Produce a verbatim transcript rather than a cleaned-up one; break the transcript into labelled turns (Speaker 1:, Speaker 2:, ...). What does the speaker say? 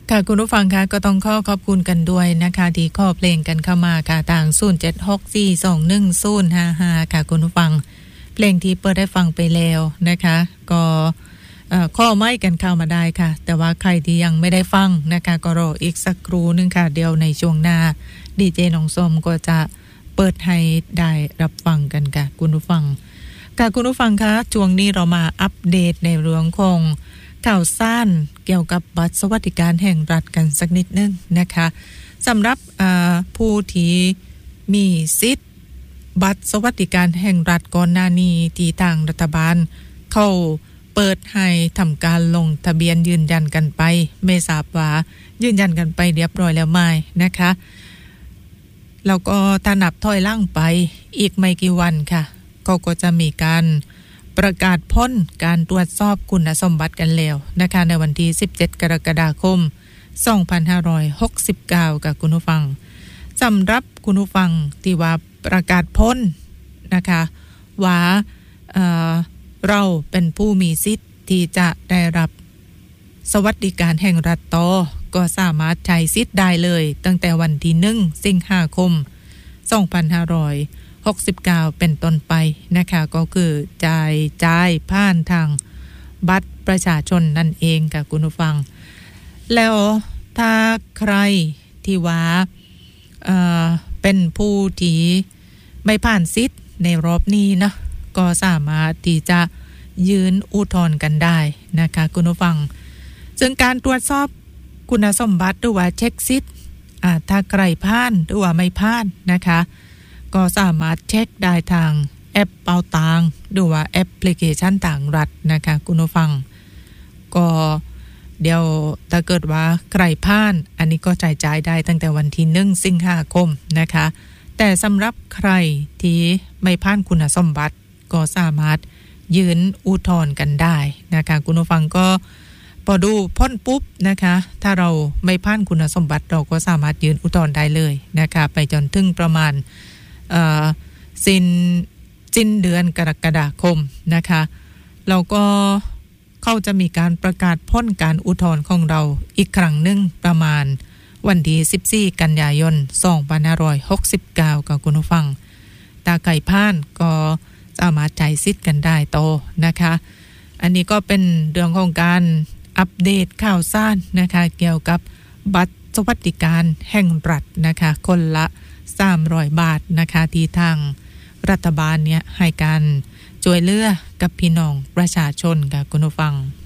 Speaker 1: ค่ะคุณผู้ฟังคะก็ต้องขอขอบคุณกันด้วยนะคะที่ขอเพลงกันเข้ามาค่ะทางศูนย์ เจ็ด หก สี่ สอง หนึ่ง ศูนย์ ห้า ห้าค่ะคุณผู้ฟังเพลงที่เปิดได้ฟังไปแล้วนะคะก็เอ่อข้อไม่กันเข้ามาได้ค่ะแต่ว่าใครที่ยังไม่ได้ฟังนะคะก็รออีกสักครู่นึงค่ะเดี๋ยวในช่วงหน้าดีเจน้องส้มก็จะเปิดให้ได้รับฟังกันค่ะคุณผู้ฟังค่ะคุณผู้ฟังคะช่วงนี้เรามาอัปเดตในเรื่องของข่าวสารเกี่ยวกับบัตรสวัสดิการแห่งรัฐกันสักนิดนึงนะคะสำหรับผู้ที่มีสิทธิ์บัตรสวัสดิการแห่งรัฐก่อนหน้านี้ที่ทางรัฐบาลเข้าเปิดให้ทำการลงทะเบียนยืนยันกันไปไม่ทราบว่ายืนยันกันไปเรียบร้อยแล้วไหมนะคะแล้วก็ถ้านับถอยหลังไปอีกไม่กี่วันค่ะเขาก็จะมีการประกาศพ้นการตรวจสอบคุณสมบัติกันแล้วนะคะในวันที่สิบเจ็ดกรกฎาคมสองพันห้าร้อยหกสิบเก้ากับคุณผู้ฟังสำหรับคุณผู้ฟังที่ว่าประกาศพ้นนะคะว่าเอ่อเราเป็นผู้มีสิทธิ์ที่จะได้รับสวัสดิการแห่งรัฐต่อก็สามารถใช้สิทธิ์ได้เลยตั้งแต่วันที่หนึ่งสิงหาคมสองพันห้าร้อยหกสิบเก้าเป็นต้นไปนะคะก็คือจ่ายจ่ายผ่านทางบัตรประชาชนนั่นเองค่ะคุณผู้ฟังแล้วถ้าใครที่ว่าเอ่อเป็นผู้ที่ไม่ผ่านสิทธิ์ในรอบนี้นะก็สามารถที่จะยื่นอุทธรณ์กันได้นะคะคุณผู้ฟังซึ่งการตรวจสอบคุณสมบัติหรือว่าเช็คสิทธิ์อ่าถ้าใครผ่านหรือว่าไม่ผ่านนะคะก็สามารถเช็คได้ทางแอปเป๋าตังหรือว่าแอปพลิเคชันต่างรัฐนะคะคุณผู้ฟังก็เดี๋ยวถ้าเกิดว่าใครผ่านอันนี้ก็จ่ายจ่ายได้ตั้งแต่วันที่หนึ่งสิงหาคมนะคะแต่สำหรับใครที่ไม่ผ่านคุณสมบัติก็สามารถยื่นอุทธรณ์กันได้นะคะคุณผู้ฟังก็พอดูพ้นปุ๊บนะคะถ้าเราไม่ผ่านคุณสมบัติเราก็สามารถยื่นอุทธรณ์ได้เลยนะคะไปจนถึงประมาณเอ่อสิ้นสิ้นเดือนกรกฎาคมนะคะเราก็เขาจะมีการประกาศพ้นการอุทธรณ์ของเราอีกครั้งหนึ่งประมาณวันที่สิบสี่กันยายนสองพันห้าร้อยหกสิบเก้ากับคุณผู้ฟังตาไก่ผ่านก็สามารถใช้สิทธิ์กันได้โตนะคะอันนี้ก็เป็นเรื่องของการอัปเดตข่าวสารนะคะเกี่ยวกับบัตรสวัสดิการแห่งรัฐนะคะคนละสามร้อยบาทนะคะที่ทางรัฐบาลเนี่ยให้การช่วยเหลือกับพี่น้องประชาชนค่ะคุณผู้ฟัง